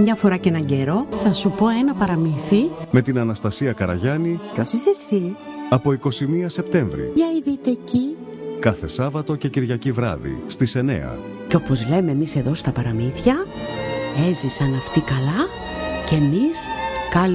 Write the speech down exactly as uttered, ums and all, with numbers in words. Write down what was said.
μια φορά και έναν καιρό. Θα σου πω ένα παραμύθι. Με την Αναστασία Καραγιάννη. Ποιος είσαι εσύ? Από είκοσι μία Σεπτέμβρη. Για ειδείτε εκεί. Κάθε Σάββατο και Κυριακή βράδυ στις εννιά. Και όπως λέμε εμείς εδώ στα παραμύθια, έζησαν αυτοί καλά και εμείς